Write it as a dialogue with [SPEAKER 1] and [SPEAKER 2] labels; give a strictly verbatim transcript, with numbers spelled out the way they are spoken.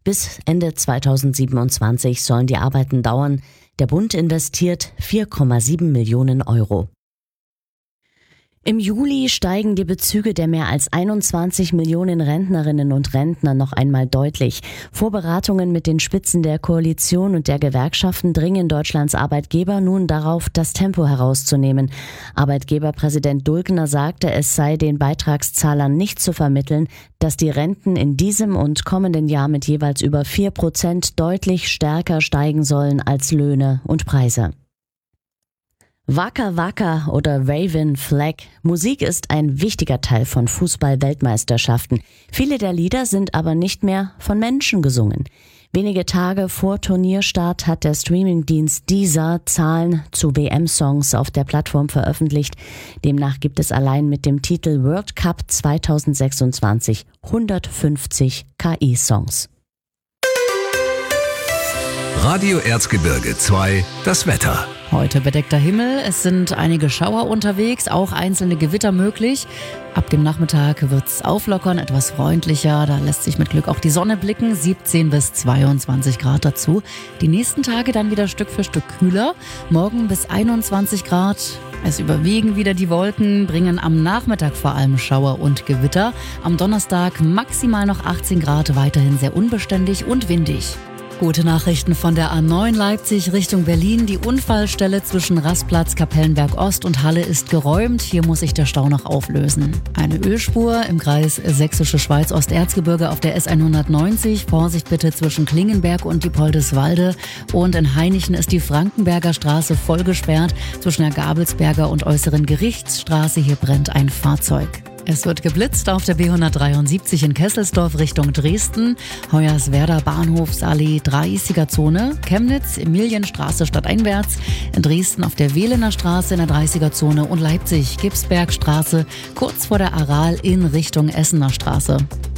[SPEAKER 1] Bis Ende zweitausendsiebenundzwanzig sollen die Arbeiten dauern. Der Bund investiert vier Komma sieben Millionen Euro. Im Juli steigen die Bezüge der mehr als einundzwanzig Millionen Rentnerinnen und Rentner noch einmal deutlich. Vorberatungen mit den Spitzen der Koalition und der Gewerkschaften dringen Deutschlands Arbeitgeber nun darauf, das Tempo herauszunehmen. Arbeitgeberpräsident Dulkner sagte, es sei den Beitragszahlern nicht zu vermitteln, dass die Renten in diesem und kommenden Jahr mit jeweils über vier Prozent deutlich stärker steigen sollen als Löhne und Preise. Waka Waka oder Raven Flag. Musik ist ein wichtiger Teil von Fußball-Weltmeisterschaften. Viele der Lieder sind aber nicht mehr von Menschen gesungen. Wenige Tage vor Turnierstart hat der Streamingdienst Deezer Zahlen zu W M-Songs auf der Plattform veröffentlicht. Demnach gibt es allein mit dem Titel World Cup zweitausendsechsundzwanzig hundertfünfzig K I-Songs.
[SPEAKER 2] Radio Erzgebirge zwei, das Wetter.
[SPEAKER 3] Heute bedeckter Himmel, es sind einige Schauer unterwegs, auch einzelne Gewitter möglich. Ab dem Nachmittag wird's auflockern, etwas freundlicher, da lässt sich mit Glück auch die Sonne blicken, siebzehn bis zweiundzwanzig Grad dazu. Die nächsten Tage dann wieder Stück für Stück kühler, morgen bis einundzwanzig Grad. Es überwiegen wieder die Wolken, bringen am Nachmittag vor allem Schauer und Gewitter. Am Donnerstag maximal noch achtzehn Grad, weiterhin sehr unbeständig und windig. Gute Nachrichten von der A neun Leipzig Richtung Berlin. Die Unfallstelle zwischen Rastplatz, Kapellenberg Ost und Halle ist geräumt. Hier muss sich der Stau noch auflösen. Eine Ölspur im Kreis Sächsische Schweiz Osterzgebirge auf der S hundertneunzig. Vorsicht bitte zwischen Klingenberg und Diepoldeswalde. Und in Hainichen ist die Frankenberger Straße voll gesperrt. Zwischen der Gabelsberger und Äußeren Gerichtsstraße. Hier brennt ein Fahrzeug. Es wird geblitzt auf der B hundertdreiundsiebzig in Kesselsdorf Richtung Dresden, Hoyerswerda Bahnhofsallee dreißiger Zone, Chemnitz, Emilienstraße stadteinwärts, in Dresden auf der Wehlener Straße in der dreißiger Zone und Leipzig, Gipsbergstraße kurz vor der Aral in Richtung Essener Straße.